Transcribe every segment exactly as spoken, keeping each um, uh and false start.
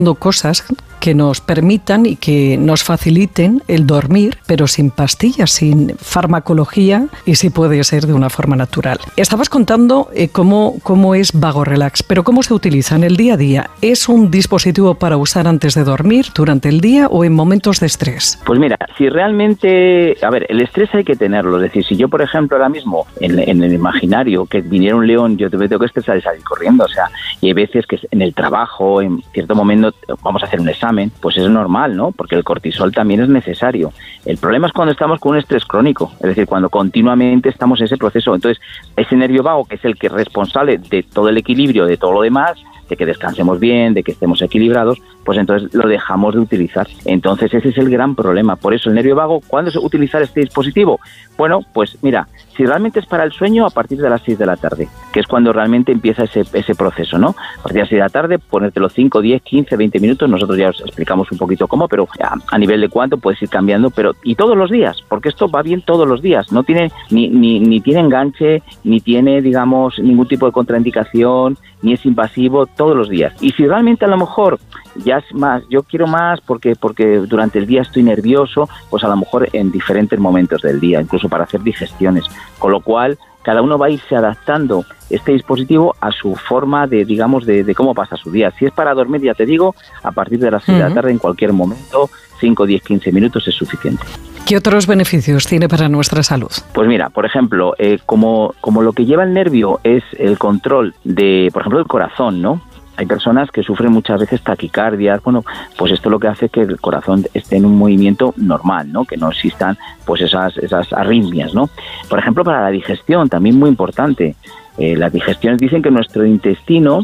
cosas que nos permitan y que nos faciliten el dormir, pero sin pastillas, sin farmacología y si puede ser de una forma natural. Estabas contando eh, cómo, cómo es Vago Relax, pero ¿cómo se utiliza en el día a día? ¿Es un dispositivo para usar antes de dormir, durante el día o en momentos de estrés? Pues mira, si realmente, a ver, el estrés hay que tenerlo, es decir, si yo por ejemplo ahora mismo en, en el imaginario que viniera un león, yo tengo que estresar y salir corriendo, o sea, y hay veces que en el trabajo, en cierto momento vamos a hacer un examen, pues es normal, ¿no? Porque el cortisol también es necesario. El problema es cuando estamos con un estrés crónico, es decir, cuando continuamente estamos en ese proceso. Entonces, ese nervio vago, que es el que es responsable de todo el equilibrio, de todo lo demás, de que descansemos bien, de que estemos equilibrados, pues entonces lo dejamos de utilizar. Entonces ese es el gran problema. Por eso el nervio vago, ¿cuándo se utilizar este dispositivo? Bueno, pues mira, si realmente es para el sueño, a partir de las seis de la tarde, que es cuando realmente empieza ese, ese proceso, ¿no? A partir de las seis de la tarde, ponértelo cinco, diez, quince, veinte minutos, nosotros ya os explicamos un poquito cómo, pero a, a nivel de cuánto puedes ir cambiando, pero y todos los días, porque esto va bien todos los días, no tiene ni, ni, ni tiene enganche, ni tiene, digamos, ningún tipo de contraindicación, ni es invasivo, todos los días. Y si realmente a lo mejor ya es más, yo quiero más porque porque durante el día estoy nervioso, pues a lo mejor en diferentes momentos del día, incluso para hacer digestiones, con lo cual cada uno va a irse adaptando este dispositivo a su forma de, digamos, de, de cómo pasa su día. Si es para dormir, ya te digo, a partir de las seis uh-huh. de la tarde, en cualquier momento, cinco, diez, quince minutos es suficiente. ¿Qué otros beneficios tiene para nuestra salud? Pues mira, por ejemplo, eh, como, como lo que lleva el nervio es el control de, por ejemplo, del corazón, ¿no? Hay personas que sufren muchas veces taquicardias, bueno, pues esto lo que hace es que el corazón esté en un movimiento normal, ¿no? Que no existan pues esas, esas arritmias, ¿no? Por ejemplo, para la digestión, también muy importante. Eh, las digestiones dicen que nuestro intestino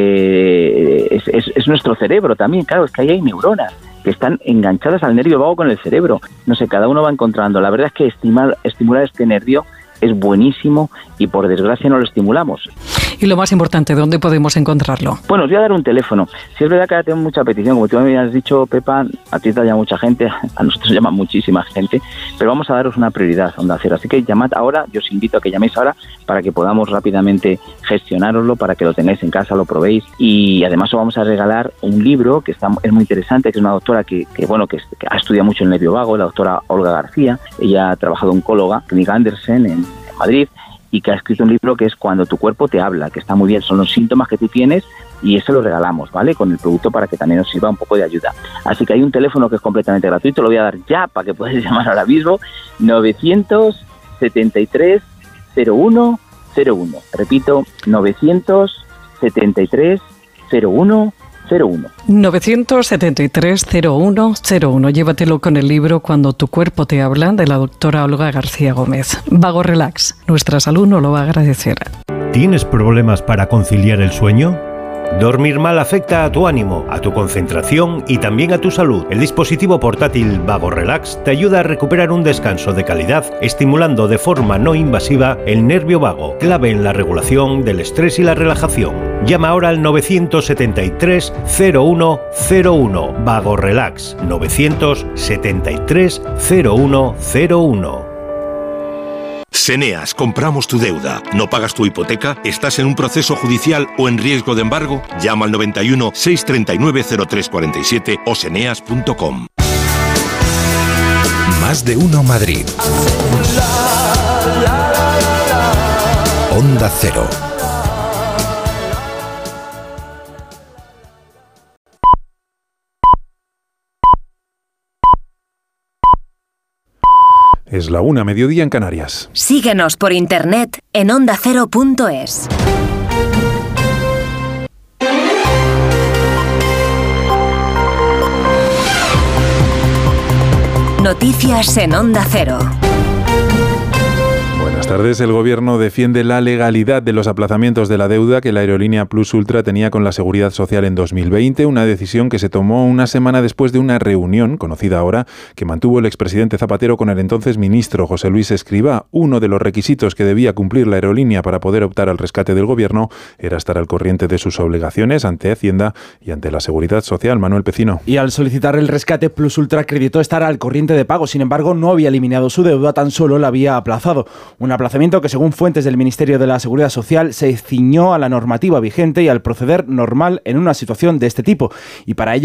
eh, es, es, es nuestro cerebro también, claro, es que ahí hay neuronas que están enganchadas al nervio vago con el cerebro. No sé, cada uno va encontrando. La verdad es que estimular, estimular este nervio es buenísimo y por desgracia no lo estimulamos. Y lo más importante, ¿dónde podemos encontrarlo? Bueno, os voy a dar un teléfono. Si es verdad que ahora tengo mucha petición, como tú me has dicho, Pepa, a ti te llama mucha gente, a nosotros llama muchísima gente, pero vamos a daros una prioridad, Onda Cero. Así que llamad ahora, yo os invito a que llaméis ahora para que podamos rápidamente gestionároslo, para que lo tengáis en casa, lo probéis, y además os vamos a regalar un libro que está, es muy interesante, que es una doctora que, que bueno, que, que ha estudiado mucho el nervio vago, la doctora Olga García. Ella ha trabajado oncóloga, Clínica Andersen, en, en Madrid, y que ha escrito un libro que es Cuando tu cuerpo te habla, que está muy bien, son los síntomas que tú tienes y eso lo regalamos, ¿vale? Con el producto para que también nos sirva un poco de ayuda. Así que hay un teléfono que es completamente gratuito, lo voy a dar ya para que podáis llamar ahora mismo, novecientos setenta y tres cero uno cero uno. Repito, novecientos setenta y tres cero uno cero uno. novecientos setenta y tres cero uno cero uno. Llévatelo con el libro Cuando tu cuerpo te habla, de la doctora Olga García Gómez. Vago Relax. Nuestra salud nos lo va a agradecer. ¿Tienes problemas para conciliar el sueño? Dormir mal afecta a tu ánimo, a tu concentración y también a tu salud. El dispositivo portátil Vago Relax te ayuda a recuperar un descanso de calidad, estimulando de forma no invasiva el nervio vago, clave en la regulación del estrés y la relajación. Llama ahora al novecientos setenta y tres cero uno cero uno. Vago Relax, novecientos setenta y tres cero uno cero uno. Seneas, compramos tu deuda. ¿No pagas tu hipoteca? ¿Estás en un proceso judicial o en riesgo de embargo? Llama al noventa y uno, seiscientos treinta y nueve, cero tres cuarenta y siete o seneas punto com. Más de uno Madrid. Onda Cero. Es la una, mediodía en Canarias. Síguenos por internet en onda cero punto es. Noticias en Onda Cero. Buenas tardes. El Gobierno defiende la legalidad de los aplazamientos de la deuda que la aerolínea Plus Ultra tenía con la Seguridad Social en dos mil veinte, una decisión que se tomó una semana después de una reunión, conocida ahora, que mantuvo el expresidente Zapatero con el entonces ministro José Luis Escrivá. Uno de los requisitos que debía cumplir la aerolínea para poder optar al rescate del Gobierno era estar al corriente de sus obligaciones ante Hacienda y ante la Seguridad Social. Manuel Pecino. Y al solicitar el rescate, Plus Ultra acreditó estar al corriente de pago. Sin embargo, no había eliminado su deuda, tan solo la había aplazado. Un aplazamiento que, según fuentes del Ministerio de la Seguridad Social, se ciñó a la normativa vigente y al proceder normal en una situación de este tipo. Y para ello